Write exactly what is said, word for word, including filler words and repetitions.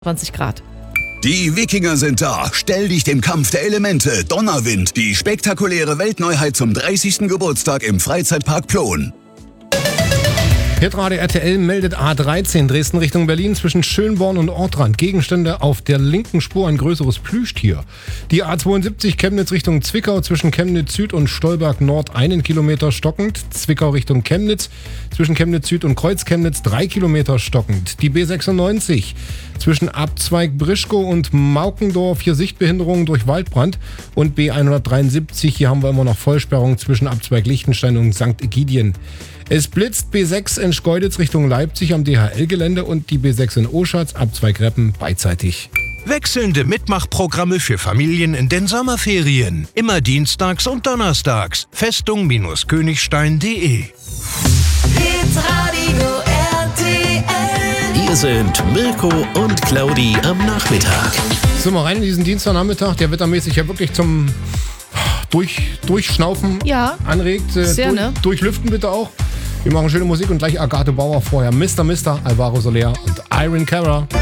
zwanzig Grad. Die Wikinger sind da. Stell dich dem Kampf der Elemente. Donnerwind. Die spektakuläre Weltneuheit zum dreißigsten Geburtstag im Freizeitpark Plon. Hitradio R T L meldet A dreizehn Dresden Richtung Berlin zwischen Schönborn und Ortrand. Gegenstände auf der linken Spur, ein größeres Plüschtier. Die A zweiundsiebzig Chemnitz Richtung Zwickau zwischen Chemnitz Süd und Stolberg Nord einen Kilometer stockend. Zwickau Richtung Chemnitz zwischen Chemnitz Süd und Kreuz Chemnitz drei Kilometer stockend. Die B sechsundneunzig zwischen Abzweig Brischkow und Maukendorf hier Sichtbehinderungen durch Waldbrand. Und B hundertdreiundsiebzig, hier haben wir immer noch Vollsperrung zwischen Abzweig Lichtenstein und Sankt Egidien. Es blitzt B sechs in Schkeuditz Richtung Leipzig am D H L-Gelände und die B sechs in Oschatz, Abzweig Reppen beidseitig. Wechselnde Mitmachprogramme für Familien in den Sommerferien. Immer dienstags und donnerstags. Festung-Königstein punkt de. Hitradio R T L. Hier sind Mirko und Claudi am Nachmittag. So, mal rein in diesen Dienstagnachmittag, der wettermäßig ja wirklich zum durch, Durchschnaufen Ja, anregt. Äh, sehr, durch, ne? Durchlüften bitte auch. Wir machen schöne Musik und gleich Agathe Bauer vorher. Mister Mister, Alvaro Soler und Iron Cara.